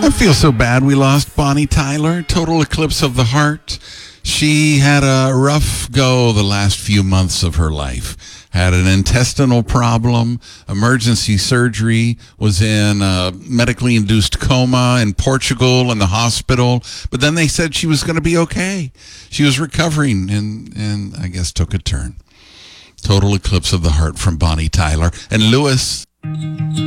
I feel so bad we lost Bonnie Tyler. Total eclipse of the heart. She had a rough go the last few months of her life. Had an intestinal problem, emergency surgery, was in a medically induced coma in Portugal in the hospital. But then they said she was going to be okay. She was recovering and I guess took a turn. Total eclipse of the heart from Bonnie Tyler. And Lewis